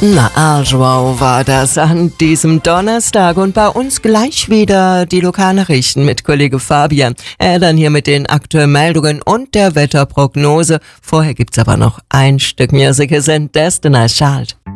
Na, also war das an diesem Donnerstag und bei uns gleich wieder die Lokalnachrichten mit Kollege Fabian. Dann hier mit den aktuellen Meldungen und der Wetterprognose. Vorher gibt's aber noch ein Stück Music, and Destiny Child.